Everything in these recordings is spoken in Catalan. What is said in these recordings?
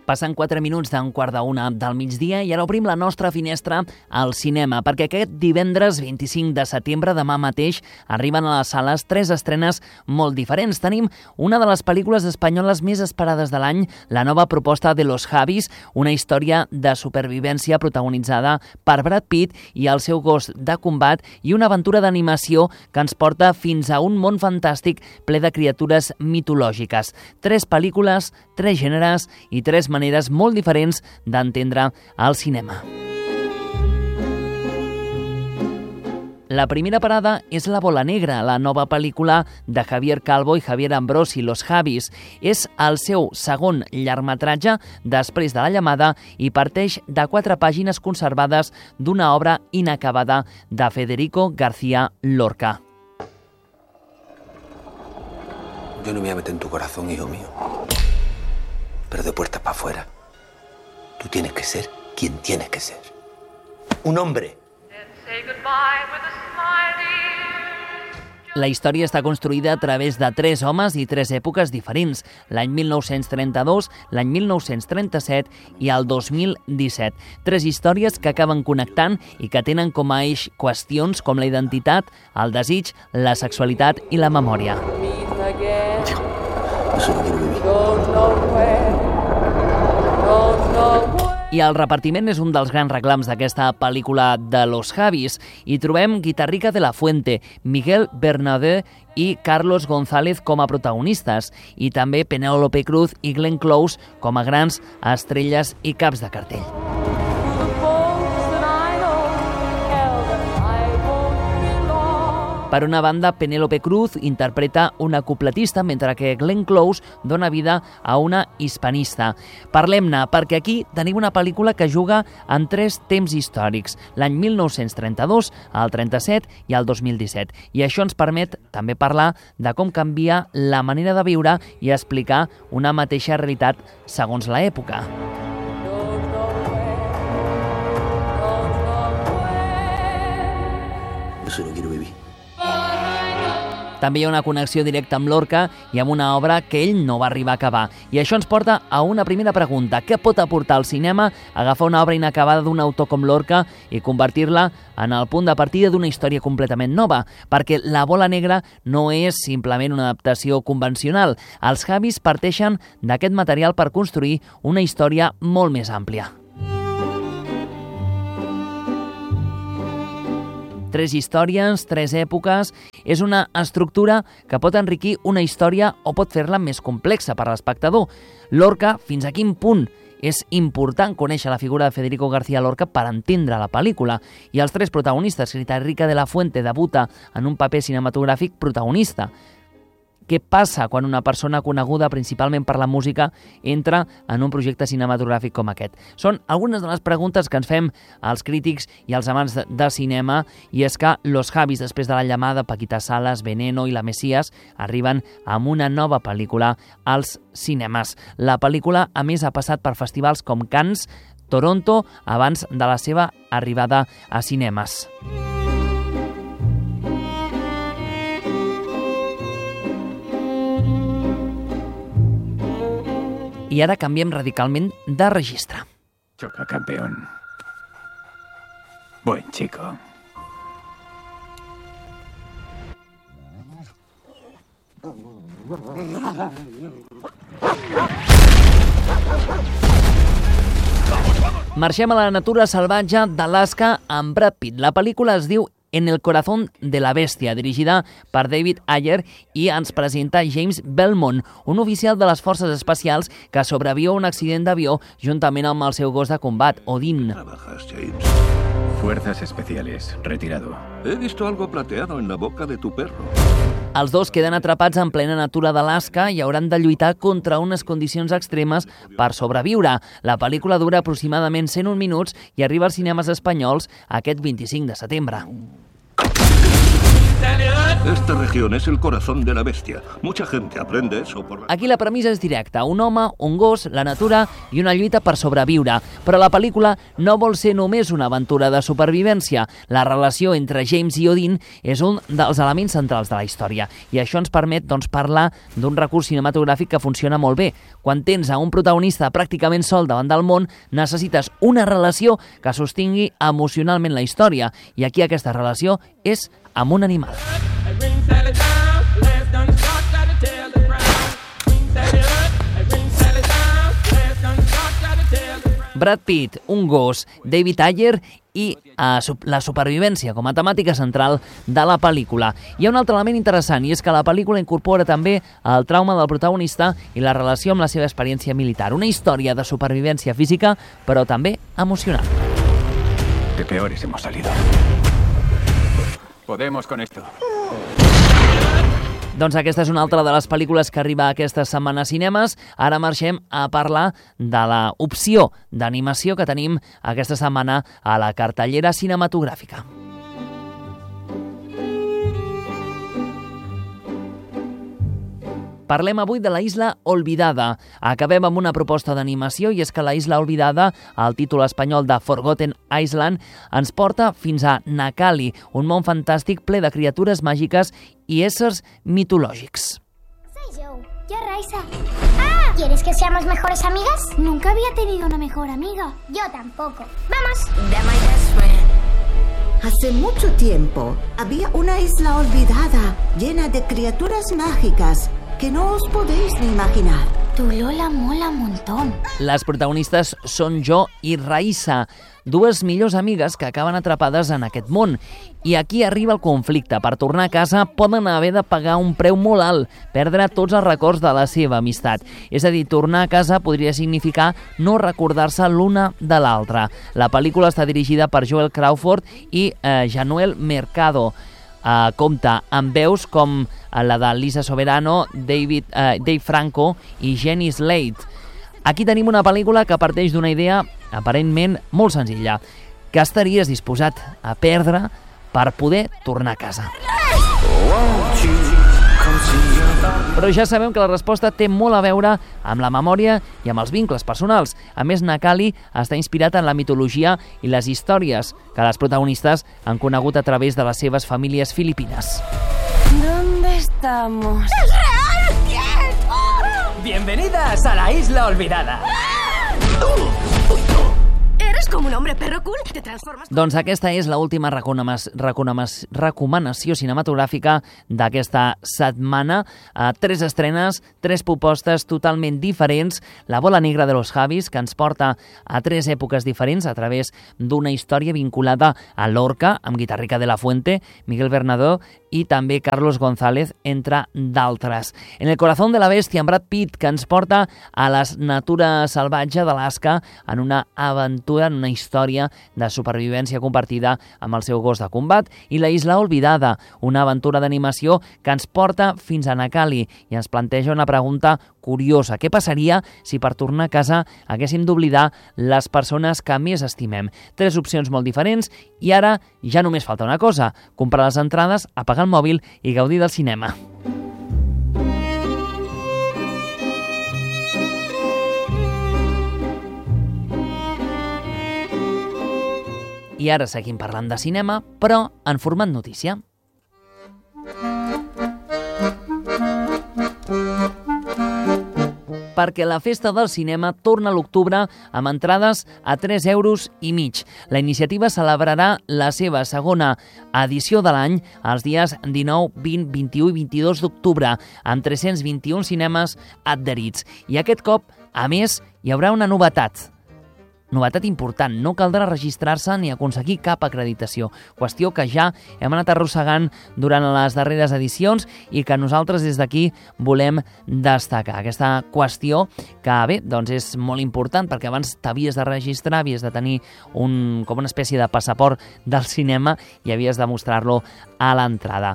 Passen 4 minuts d'un quart d'una del migdia i ara obrim la nostra finestra al cinema, perquè aquest divendres 25 de setembre, demà mateix, arriben a les sales 3 estrenes molt diferents. Tenim una de les pel·lícules espanyoles més esperades de l'any, la nova proposta de Los Javis, una història de supervivència protagonitzada per Brad Pitt i el seu gos de combat i una aventura d'animació que ens porta fins a un món fantàstic ple de criatures mitològiques. 3 pel·lícules, 3 gèneres i 3 maneres molt diferents d'entendre el cinema. La primera parada és La bola negra, la nova pel·lícula de Javier Calvo i Javier Ambrosi, Los Javis. És el seu segon llargmetratge després de La llamada i parteix de 4 pàgines conservades d'una obra inacabada de Federico García Lorca. Yo no me voy a meter en tu corazón, hijo mío. Pero de puertas para afuera. Tú tienes que ser quien tienes que ser. Un hombre. La història està construïda a través de 3 homes i 3 èpoques diferents, l'any 1932, l'any 1937 i el 2017. 3 històries que acaben connectant i que tenen com a eix qüestions com la identitat, el desig, la sexualitat i la memòria. Eso no quiero vivir. I el repartiment és un dels grans reclams d'aquesta pel·lícula de Los Javis. Hi trobem Guitarrica de la Fuente, Miguel Bernabé i Carlos González com a protagonistes, i també Penélope Cruz i Glenn Close com a grans estrelles i caps de cartell. Per una banda, Penélope Cruz interpreta una cupletista, mentre que Glenn Close dona vida a una hispanista. Parlem-ne, perquè aquí tenim una pel·lícula que juga en 3 temps històrics, l'any 1932, el 37 i el 2017. I això ens permet també parlar de com canvia la manera de viure i explicar una mateixa realitat segons l'època. Eso no quiero vivir. També hi ha una connexió directa amb Lorca i amb una obra que ell no va arribar a acabar. I això ens porta a una primera pregunta. Què pot aportar al cinema agafar una obra inacabada d'un autor com Lorca i convertir-la en el punt de partida d'una història completament nova? Perquè La bola negra no és simplement una adaptació convencional. Els Javis parteixen d'aquest material per construir una història molt més àmplia. 3 històries, 3 èpoques, és una estructura que pot enriquir una història o pot fer-la més complexa per a l'espectador. Lorca, fins a quin punt és important conèixer la figura de Federico García Lorca per entendre la pel·lícula? I els 3 protagonistes, Guitarrica de la Fuente debuta en un paper cinematogràfic protagonista. Què passa quan una persona coneguda principalment per la música entra en un projecte cinematogràfic com aquest? Són algunes de les preguntes que ens fem als crítics i als amants de cinema, i és que Los Javis, després de La llamada, Paquita Salas, Veneno i La Mesías, arriben amb una nova pel·lícula als cinemes. La pel·lícula, a més, ha passat per festivals com Cannes, Toronto, abans de la seva arribada a cinemes. I ara canviem radicalment de registre. Choca, campeón. Buen chico. Marxem a la natura salvatge d'Alaska amb Brad Pitt. La pel·lícula es diu En el corazón de la bestia, dirigida per David Ayer, i ens presenta James Belmont, un oficial de les forces especials que sobreviu a un accident d'avió juntament amb el seu gos de combat, Odin. ¿Trabajas, James? Fuerzas especiales, retirado. He visto algo plateado en la boca de tu perro. Els dos queden atrapats en plena natura d'Alaska i hauran de lluitar contra unes condicions extremes per sobreviure. La pel·lícula dura aproximadament 101 minuts i arriba als cinemes espanyols aquest 25 de setembre. Esta región es el corazón de la bestia. Mucha gente aprende eso por la... Aquí la premissa és directa. Un home, un gos, la natura i una lluita per sobreviure. Però la pel·lícula no vol ser només una aventura de supervivència. La relació entre James i Odin és un dels elements centrals de la història. I això ens permet parlar d'un recurs cinematogràfic que funciona molt bé. Quan tens a un protagonista pràcticament sol davant del món, necessites una relació que sostingui emocionalment la història. I aquí aquesta relació és amb un animal. Brad Pitt, un gos, David Ayer i la supervivència com a temàtica central de la pel·lícula. Hi ha un altre element interessant i és que la pel·lícula incorpora també el trauma del protagonista i la relació amb la seva experiència militar. Una història de supervivència física, però també emocional. De peores hemos salido. Podemos con esto. Doncs aquesta és una altra de les pel·lícules que arriba aquesta setmana a cinemes. Ara marxem a parlar de l'opció d'animació que tenim aquesta setmana a la cartellera cinematogràfica. Parlem avui de La Isla Olvidada. Acabem amb una proposta d'animació i és que La Isla Olvidada, el títol espanyol de Forgotten Island, ens porta fins a Nakali, un món fantàstic ple de criatures màgiques i éssers mitològics. Soy Joe. Yo Raisa. ¡Ah! ¿Quieres que seamos mejores amigas? Nunca había tenido una mejor amiga. Yo tampoco. ¡Vamos! Hace mucho tiempo había una isla olvidada llena de criaturas mágicas que no os podéis ni imaginar. Tu Lola mola un montón. Les protagonistes són Jo i Raisa, dues millors amigues que acaben atrapades en aquest món. I aquí arriba el conflicte. Per tornar a casa poden haver de pagar un preu molt alt, perdre tots els records de la seva amistat. És a dir, tornar a casa podria significar no recordar-se l'una de l'altra. La pel·lícula està dirigida per Joel Crawford i Januel Mercado. Compta amb veus com la de Lisa Soberano, Dave Franco i Jenny Slate. Aquí tenim una pel·lícula que parteix d'una idea aparentment molt senzilla. Què estaries disposat a perdre per poder tornar a casa? Però ja sabem que la resposta té molt a veure amb la memòria i amb els vincles personals. A més, Nakali està inspirat en la mitologia i les històries que les protagonistes han conegut a través de les seves famílies filipines. ¿Dónde estamos? ¡Es real! ¡Bien! Bienvenidas a la Isla Olvidada. ¿Eres como un hombre perro cool? ¿Te transformas? Doncs aquesta és l'última recomanació cinematogràfica d'aquesta setmana. 3 estrenes, 3 propostes totalment diferents. La bola negra de los Javis, que ens porta a 3 èpoques diferents a través d'una història vinculada a Lorca, amb Guitarrica de la Fuente, Miguel Bernadó i també Carlos González, entre d'altres. En el corazón de la bestia, amb Brad Pitt, que ens porta a la natura salvatge d'Alaska en una aventura, en una història de supervivència compartida amb el seu gos de combat, i La Isla Olvidada, una aventura d'animació que ens porta fins a Nakali i ens planteja una pregunta curiosa. Què passaria si per tornar a casa haguéssim d'oblidar les persones que més estimem? 3 opcions molt diferents i ara ja només falta una cosa: comprar les entrades, apagar el mòbil i gaudir del cinema. I ara seguim parlant de cinema, però en format notícia. Perquè la Festa del Cinema torna a l'octubre amb entrades a 3,5 euros. La iniciativa celebrarà la seva segona edició de l'any els dies 19, 20, 21 i 22 d'octubre, amb 321 cinemes adherits. I aquest cop, a més, hi haurà una novetat. Novetat important, no caldrà registrar-se ni aconseguir cap acreditació, qüestió que ja hem anat arrossegant durant les darreres edicions i que nosaltres des d'aquí volem destacar. Aquesta qüestió que, bé, doncs és molt important perquè abans t'havies de registrar, havies de tenir com una espècie de passaport del cinema i havies de mostrar-lo a l'entrada.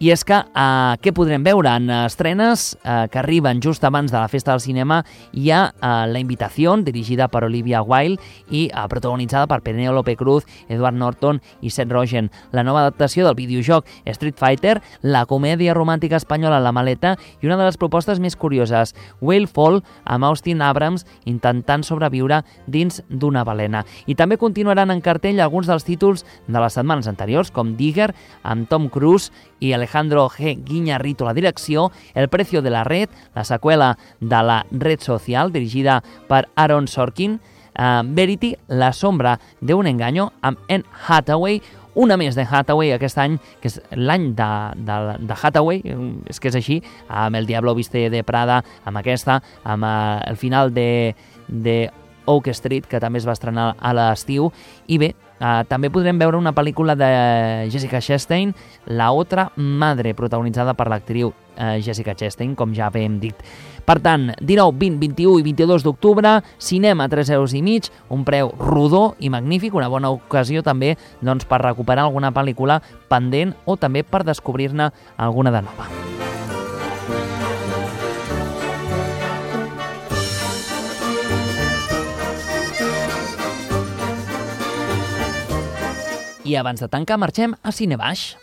I és que què podrem veure? En estrenes que arriben just abans de la Festa del Cinema hi ha La Invitació, dirigida per Olivia Wilde i protagonitzada per Penélope Cruz, Edward Norton i Seth Rogen. La nova adaptació del videojoc Street Fighter, la comèdia romàntica espanyola La Maleta i una de les propostes més curioses, Whale Fall, amb Austin Abrams intentant sobreviure dins d'una balena. I també continuaran en cartell alguns dels títols de les setmanes anteriors, com Digger, amb Tom Cruise i Alejandro G. Guiñarrito a la direcció, El precio de la red, la seqüela de La red social, dirigida per Aaron Sorkin, Verity, La sombra de un engaño, amb Anne Hathaway, una més de Hathaway aquest any, que és l'any de Hathaway, és que és així, amb El diablo viste de Prada, amb aquesta, amb el final de Oak Street, que també es va estrenar a l'estiu, i bé, també podrem veure una pel·lícula de Jessica Chastain, La otra madre, protagonitzada per l'actriu Jessica Chastain, com ja hem dit. Per tant, 19, 20, 21 i 22 d'octubre, cinema a 3,5 €, un preu rodó i magnífic, una bona ocasió també doncs, per recuperar alguna pel·lícula pendent o també per descobrir-ne alguna de nova. I abans de tancar, marxem a Cinebaix.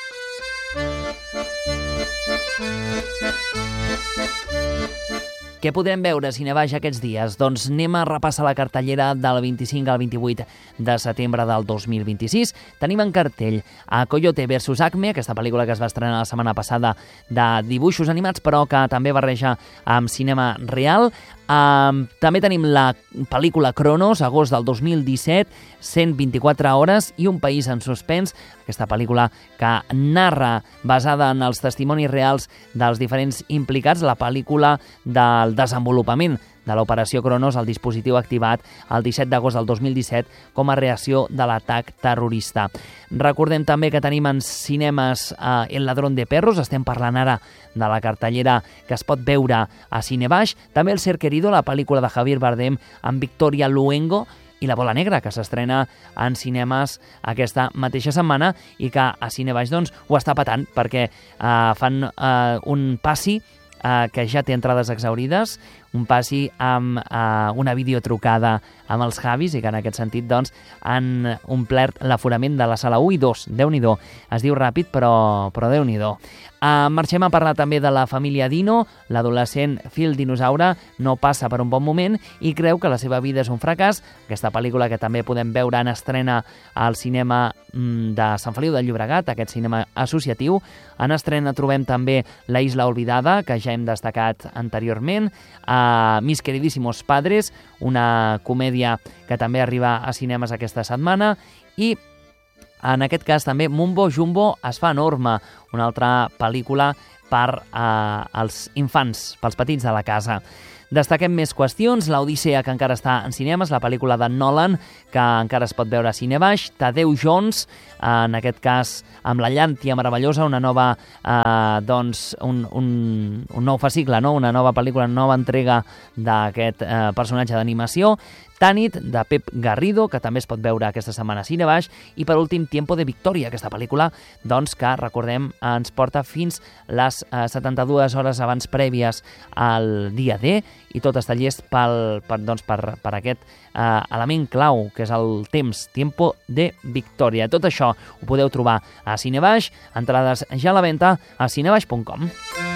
Què podrem veure a Cinebaix aquests dies? Doncs anem a repassar la cartellera del 25 al 28 de setembre del 2026. Tenim en cartell a Coyote vs. Acme, aquesta pel·lícula que es va estrenar la setmana passada de dibuixos animats, però que també barreja amb cinema real. També tenim la pel·lícula Cronos, agost del 2017, 124 hores i un país en suspens, aquesta pel·lícula que narra, basada en els testimonis reals dels diferents implicats, la pel·lícula del desenvolupament de l'operació Cronos, el dispositiu activat el 17 d'agost del 2017 com a reacció de l'atac terrorista. Recordem també que tenim en cinemes El ladrón de perros, estem parlant ara de la cartellera que es pot veure a Cinebaix, també El ser querido, la pel·lícula de Javier Bardem amb Victoria Luengo, i La bola negra, que s'estrena en cinemes aquesta mateixa setmana i que a Cinebaix doncs, ho està patant perquè fan un passi que ja té entrades exaurides, un passi amb una videotrucada amb els Javis i que en aquest sentit doncs, han omplert l'aforament de la sala 1 i 2. Déu-n'hi-do. Es diu ràpid, però Déu-n'hi-do. Marxem a parlar també de la família Dino. L'adolescent Phil Dinosaure no passa per un bon moment i creu que la seva vida és un fracàs. Aquesta pel·lícula que també podem veure en estrena al cinema de Sant Feliu de Llobregat, aquest cinema associatiu. En estrena trobem també La isla olvidada, que ja hem destacat anteriorment, Mis queridísimos padres, una comèdia que també arriba a cinemes aquesta setmana, i en aquest cas també Mumbo Jumbo es fa enorme, una altra pel·lícula per als infants, pels petits de la casa. Destaquem més qüestions, l'Odissea, que encara està en cinemes, la pel·lícula de Nolan, que encara es pot veure a Cinebaix, Tadeu Jones, en aquest cas amb La llàntia meravellosa, una nova, un nou fascicle, no? Una nova pel·lícula, una nova entrega d'aquest personatge d'animació, Tanit, de Pep Garrido, que també es pot veure aquesta setmana a Cinebaix, i per últim Tiempo de Victoria, aquesta pel·lícula doncs, que, recordem, ens porta fins les 72 hores abans prèvies al dia D, i tot està llest per aquest element clau, que és el temps, Tiempo de Victoria. Tot això ho podeu trobar a Cinebaix, entrades ja a la venda a cinebaix.com.